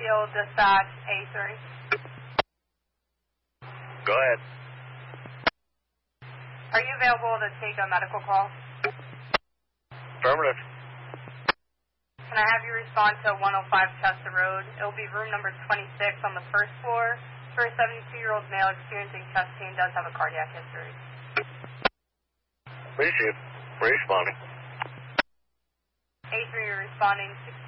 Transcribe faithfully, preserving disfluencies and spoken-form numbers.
Field, dispatch A three. Go ahead. Are you available to take a medical call? Affirmative. Can I have you respond to one oh five Chester Road? It will be room number twenty-six on the first floor. For a seventy-two-year-old male experiencing chest pain, does have a cardiac history. Appreciate it. Responding. A three, you're responding.